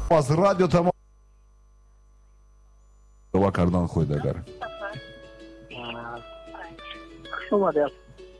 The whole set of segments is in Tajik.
از رادیو تمام دعا کردن خود اگر شما در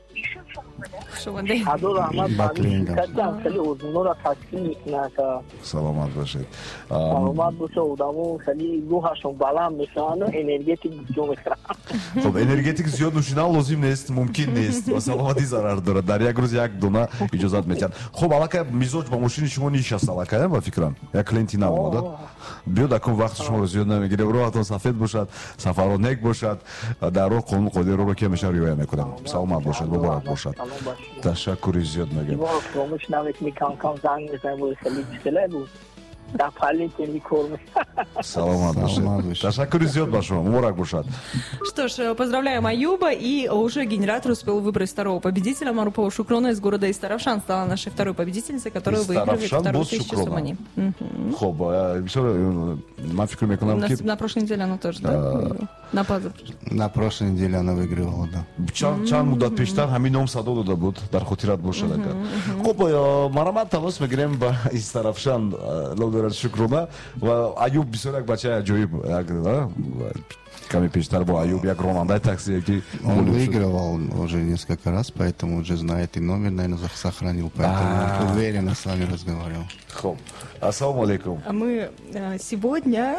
حضور احمد معلوم کردم خیلی اوزنو را تسکین میکنه که سلامت باشید. سلامت باشه ودامو خیلی روحشون بلند میشن و انرژتیک جو میکنن. خب انرژتیک زیاد نوشیدن لازم نیست، ممکن نیست و سلامتی ضرر داره. در یک روز یک دونه اجازت میدن. خب الان مزاج با ماشین شما نشسته الان با فکرم یک کلینتی نمونده بیاد اون وقت شما رو زیاد نمیگیره راحتون سفید باشد سفر نک باشد در راه قانون قدیر رو که میشه رعایت میکنم. سلامت باشد مبارک باشد. تشکر زیاد میگم. دیوار فراموش نمیکنی کام زنگ میزنه بود خیلی مشکله بود. در پلی کنی کور سلامت башед. Ташаккури зиёд ба шумо. Муборак бошад. Что ж, поздравляем Аюба, и уже генератор успел выбрать второго победителя. Марупова Шукрона из города Истаравшан стала нашей второй победительницей, которая выигрывает вторую тысячу сумани. Хоб, я фикр мекунам ки на прошлой неделе она тоже, да? На позапрошлой. На прошлой неделе она выигрывала, да. чанд муддат пештар ҳамин ном садо дода буд дар хотират бошад агар. Хоб, марамат тамос мегирем ба Истаравшан Шукрона ва Аюб бисёр як бачаи аҷоиб каме пештар бо Аюб як ронандаи такси ки он выигрывал уже несколько раз, поэтому уже знает и номер, наверное, сохранил, поэтому уверенно с вами разговаривал. Хоб, ассаламу алейкум. А мы сегодня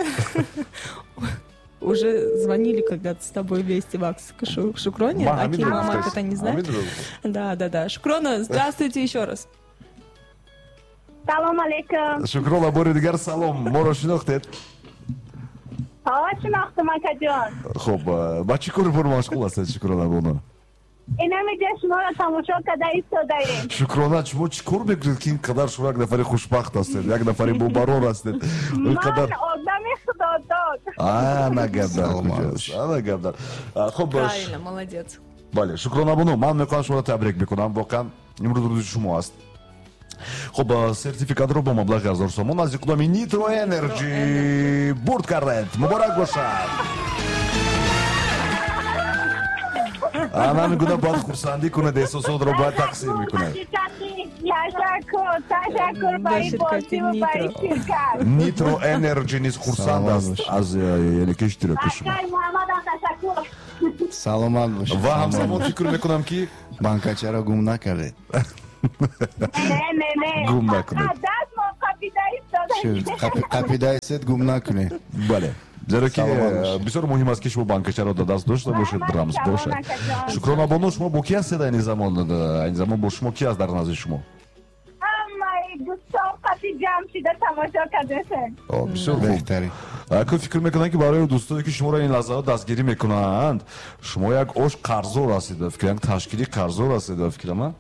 уже звонили когда-то с тобой вместе в Шукроне. Аким Мамак это не знает. Да. Шукрона, здравствуйте еще раз. Салом алейкум. Шукрона, бори дигар салом. Моро шинохтед? шинохтам акаҷон. Хоб, ба чӣ кор бор машғул ҳастед Шукрона боно? инамиҷа шуморо тамошо карда истодаем. Шукрона, шумо чӣ кор мекунед ки ин қадар шумо як нафари хушбахт ҳастед, як нафари бобарор ҳастед? Ман одами худодод. Нагабдар. Хоб, правильно, молодец. бале, Шукрона боно, ман мехоҳам шуморо табрик бикунам. Воқеан имрӯз рӯзи шумо аст. خب سرتیفیکات رو با مبلغ 1000 سوم از اقدامی نیترو انرژی برد کردید. مبارک باشد. انا میگم باید خورسندی کنه احساسات رو باید تقسیم میکنه. تشکر برای بازی و برای شرکت. نیترو انرژی نیز خورسند است از یعنی که اشتراک شما. سلامت باشید. و همزمان فکر میکنم که بانکچه را گم نکردید. نه گم نکنید. دست ما قپیده ایست گم نکنید. بله. زیرا که بسیار مهم است که شما بانکچه را دست داشته باشید، رمز باشد. شکرانه بانو شما با کی هستید این زمان با شما کی است در نزد شما؟ دوستان قطعی جمع شده تماشا کردن. بسیار بهتری. اگه فکر میکنن که برای دوستانی که شما را این لحظات دستگیری میکنند شما یک آش قرضدار هستید فکر یک تشکیلی قرضدار هستید فکر من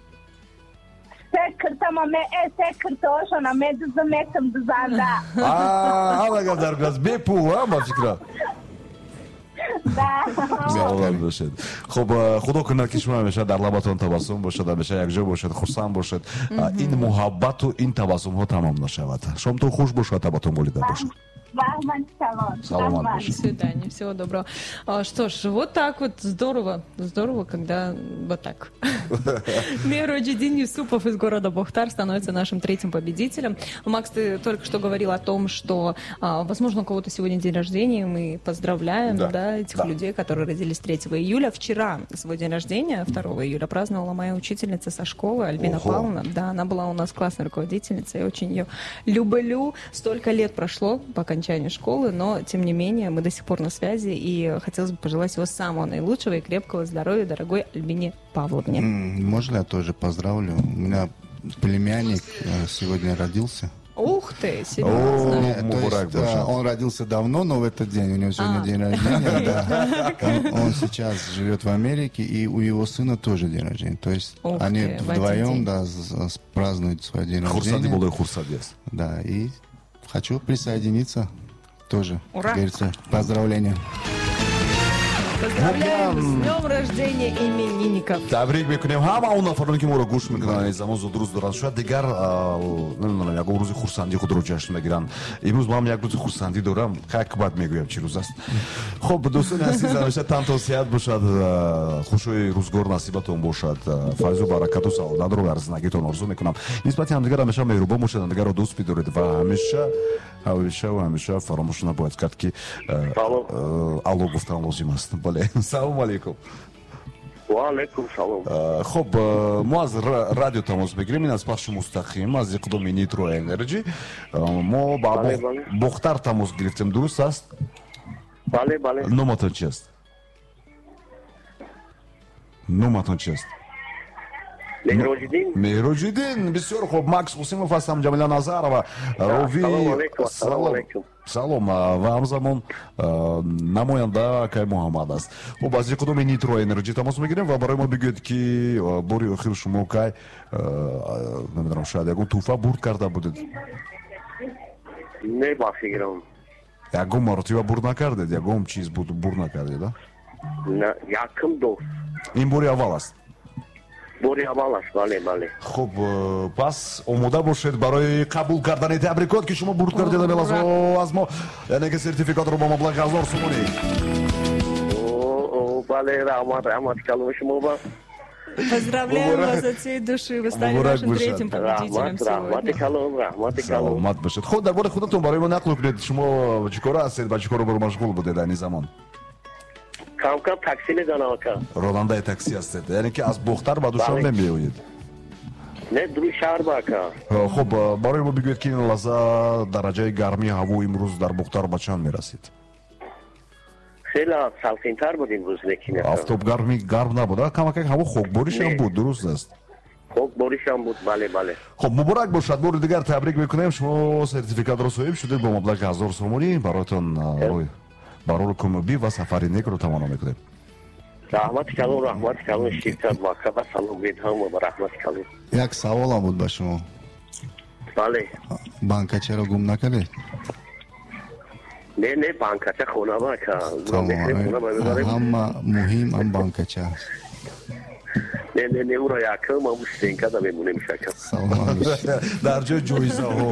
فکر تمام فکر توشون مدزمتم دزنده حالا قدر بیاز بی پول ما فکر سلامت باشید. خب خدا کنه که شما همیشه در لباتون تبسم باشد، همیشه یک جا باشد، خرسند باشد، این محبت و این تبسم ها تمام نشود. شما تو خوش باشد، تباتون بولیده باشد. До свидания, всего доброго. Что ж, вот так вот здорово, когда вот так. Мироджидин Юсупов из города Бухтар становится нашим третьим победителем. Макс, ты только что говорил о том, что, возможно, у кого-то сегодня день рождения, мы поздравляем этих людей, которые родились 3 июля. Вчера свой день рождения, 2 июля, праздновала моя учительница со школы, Альбина Павловна. Да, она была у нас классной руководительницей, я очень ее люблю. Столько лет прошло по окончанию школы, но, тем не менее, мы до сих пор на связи, и хотелось бы пожелать всего самого наилучшего и крепкого здоровья дорогой Альбине Павловне. Можно я тоже поздравлю? У меня племянник сегодня родился. Ух ты, серьезно? Он родился давно, но в этот день, у него сегодня день рождения. Он сейчас живет в Америке, и у его сына тоже день рождения. То есть они вдвоем празднуют свой день рождения. Да, и хочу присоединиться тоже. Ура! Говорится, поздравления. Поздравляем с днем рождения именинников. Табрик мекунем ҳама он нафароне ки моро гӯш мекунанд замон зуд рӯз доранд шояд дигар намедонам ягон рӯзи хурсандии худро ҷашн мегиранд. Имрӯз ман як рӯзи хурсандӣ дорам. как бад мегӯям чӣ рӯз аст. хуб дӯстони азиз ҳамеша танту сеҳат бошад, хушои рӯзгор насибатон бошад, файзу баракату саодатро дар зиндагитон орзу мекунам. нисбати ҳамдигар ҳамеша меҳрубон бошед, ҳамдигарро дӯст бидоред ва ҳамеша фаромӯш набояд кард ки алло гуфтан лозим аст. бале салому алейкум. ва алейкум салом. хуб мо аз радио тамос мегирем, ин аз пахши мустақим аз иқдоми Nitro Energy. мо ба бохтар тамос гирифтем, дуруст аст? бале бале. номатон чи аст? номатон чи аст? меҳроҷиддин. бисёр хуб. макс усимов ҳастам, ҷамила назарова рови. салом. ва ҳамзамон намоянда кай муҳаммад аст. хуб аз иқдоми Nitro Energy тамос мегирем ва барои мо бигӯед ки бори охир шумо кай намедонам шояд ягон тӯҳфа бурд карда будед? не ба фикрам. ягон маротиба бурд накардед? ягон чиз бурд накардед? не, якм дост. ин бори аввал аст? бори аввал аст. бале бале. хуб пас омода бошед барои қабул кардани табрикот ки шумо бурд кардед аз мо, яъне ки сертификатро ба маблағи 1000 сомонӣ. бале, раҳмат калом шумо ба. Поздравляем вас от всей души. Вы стали нашим третьим победителем сегодня. раҳмати калом. саломат бошед. хуб дар бори худатон барои мо нақл кунед, шумо чӣ кора ҳастед, ба чӣ коро бор машғул будед дар ин замон? кам такси мезанам ака. ронандаи такси ҳастед, яъне ки аз бохтар ба душанбе меоед? не, дуруи шаҳр ба ака. хуб барои мо бигӯед ки ин лаҳза дараҷаи гармии ҳаво имрӯз дар бохтар ба чанд мерасид? хеле салқинтар буд имрӯз, лекин афтоб гарм набуд, камакак ҳаво хокборишам буд, дуруст аст? хокборишам буд. бале бале. хуб муборак бошад. бори дигар табрик мекунем. шумо сертификатро соҳиб шудед бо маблағи 1000 сомонӣ. бароятон барори кумуби ва сафари некро тамоно мекунем. раҳмати калом ширкат вақаба салом медиҳам ва раҳмати калом. як саволам буд ба шумо. бале. банкачаро гум накардед? не банкача хона ба ака. ҳама муҳим ам банкача аст. не уро якм ам стенкада мемонем шака. дар ҷои ҷоизаҳо.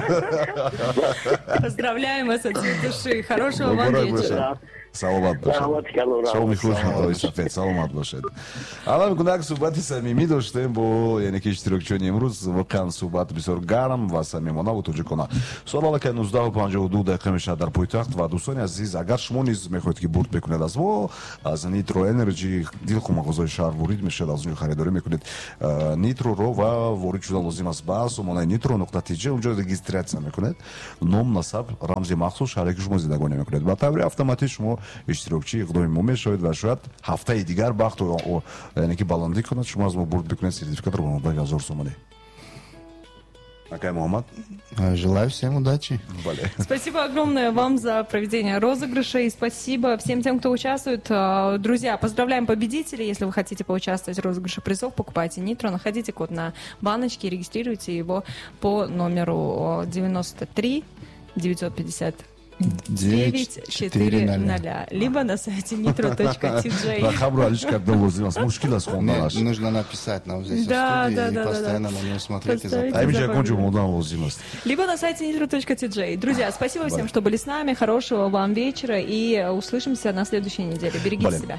Поздравляем вас от всей души. Хорошего вам вечера. саломат бошед. шоми хуш ҳатои сафед. саломат бошед. алан мекунем як суҳбати самимӣ доштем бо яъне ки иштирокчиёни имрӯз. воқеан суҳбат бисёр гарм ва самимонаву тоҷикона. соат аллакай 19:52 дақиқа мешавад дар пойтахт. ва дӯстони азиз, агар шумо низ мехоҳед ки бурд бекунед аз мо, аз Nitro Energy дилху мағозаи шаҳр ворид мешавед, аз онҷо харидорӣ мекунед Nitro-ро ва ворид шуда лозим аст ба сомонаи nitro.tj. онҷо регистратсия мекунед, ном, насаб, рамзи махсус, шаҳре ки шумо зиндагонӣ мекунед. ба таври автоматӣ шумо иштирокчии иқдоми мо мешавед ва шояд ҳафтаи дигар бахт яъне ки баландӣ кунад, шумо аз мо бурд бикунед сертификатро ба маблағи 1000 сомонӣ. Акай Мухаммад. Желаю всем удачи. Спасибо огромное вам за проведение розыгрыша и спасибо всем тем, кто участвует. Друзья, поздравляем победителей. Если вы хотите поучаствовать в розыгрыше призов, покупайте Nitro, находите код на баночке, регистрируйте его по номеру 93 950 940, либо на сайте nitro.tj. Нужно написать нам здесь в студии и постоянно на него смотреть. Либо на сайте nitro.tj. Друзья, спасибо всем, что были с нами. Хорошего вам вечера и услышимся на следующей неделе. Берегите себя.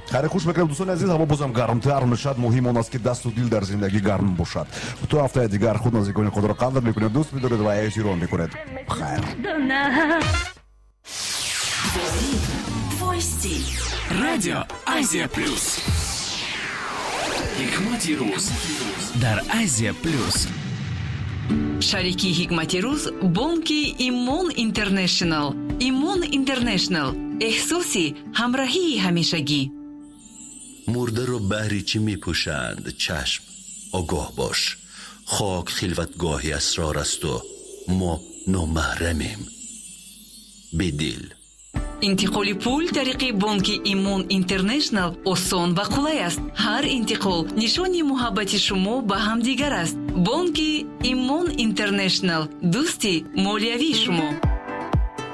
Твой стиль. Радио Азия Плюс. Хикмати Руз. Дар Азия Плюс. Шарики Хикмати Руз бонки Имон Интернешнл. Имон Интернешнл. احساسی همراهی همیشگی. مرده رو بهری چی می پوشند؟ چشم. آگاه باش. خاک خلوتگاهی اسرار است و ما نامحرمیم. بدیل. انتقال پول طریق بانک ایمون اینترنشنل آسان و قلای است. هر انتقال نشانی محبت شما به هم دیگر است. بانک ایمون اینترنشنل دوستی مالیوی شما.